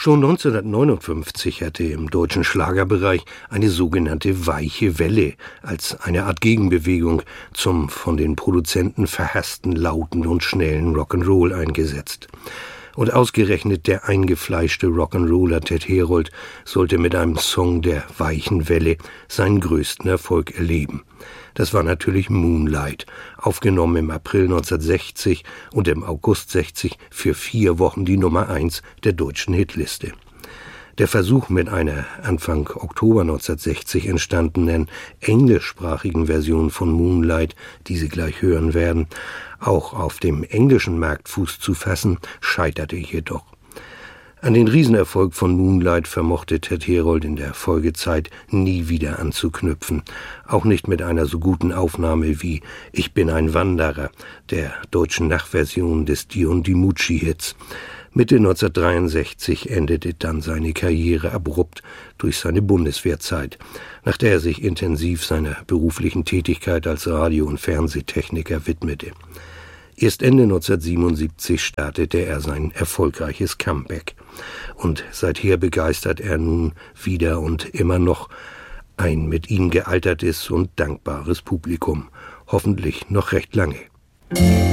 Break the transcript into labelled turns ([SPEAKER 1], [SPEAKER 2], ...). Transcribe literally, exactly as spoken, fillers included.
[SPEAKER 1] Schon neunzehnhundertneunundfünfzig hatte im deutschen Schlagerbereich eine sogenannte weiche Welle als eine Art Gegenbewegung zum von den Produzenten verhassten lauten und schnellen Rock'n'Roll eingesetzt. Und ausgerechnet der eingefleischte Rock'n'Roller Ted Herold sollte mit einem Song der weichen Welle seinen größten Erfolg erleben. Das war natürlich Moonlight, aufgenommen im April neunzehnhundertsechzig und im August sechzig für vier Wochen die Nummer eins der deutschen Hitliste. Der Versuch, mit einer Anfang Oktober neunzehnhundertsechzig entstandenen englischsprachigen Version von Moonlight, die Sie gleich hören werden, auch auf dem englischen Markt Fuß zu fassen, scheiterte jedoch. An den Riesenerfolg von Moonlight vermochte Ted Herold in der Folgezeit nie wieder anzuknüpfen, auch nicht mit einer so guten Aufnahme wie Ich bin ein Wanderer, der deutschen Nachversion des Dion DiMucci-Hits. Mitte neunzehnhundertdreiundsechzig endete dann seine Karriere abrupt durch seine Bundeswehrzeit, nach der er sich intensiv seiner beruflichen Tätigkeit als Radio- und Fernsehtechniker widmete. Erst Ende neunzehnhundertsiebenundsiebzig startete er sein erfolgreiches Comeback. Und seither begeistert er nun wieder und immer noch ein mit ihm gealtertes und dankbares Publikum. Hoffentlich noch recht lange.